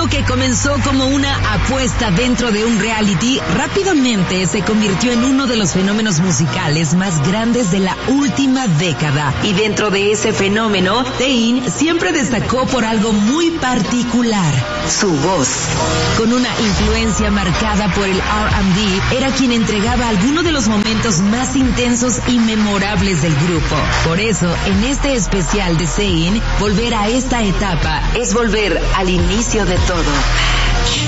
Algo que comenzó como una apuesta dentro de un reality, rápidamente se convirtió en uno de los fenómenos musicales más grandes de la última década. Y dentro de ese fenómeno, Zayn siempre destacó por algo muy particular: su voz. Con una influencia marcada por el R&B, era quien entregaba algunos de los momentos más intensos y memorables del grupo. Por eso, en este especial de Zayn, volver a esta etapa es volver al inicio de todo.